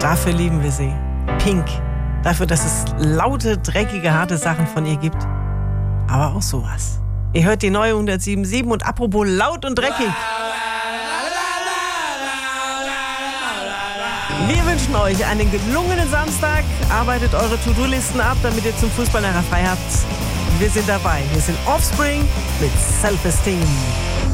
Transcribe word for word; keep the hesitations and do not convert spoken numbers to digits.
Dafür lieben wir sie. Pink. Dafür, dass es laute, dreckige, harte Sachen von ihr gibt. Aber auch sowas. Ihr hört die neue hundertsieben Komma sieben und apropos laut und dreckig. Wir wünschen euch einen gelungenen Samstag. Arbeitet eure To-Do-Listen ab, damit ihr zum Fußball nachher frei habt. Wir sind dabei. Wir sind Offspring mit Self-Esteem.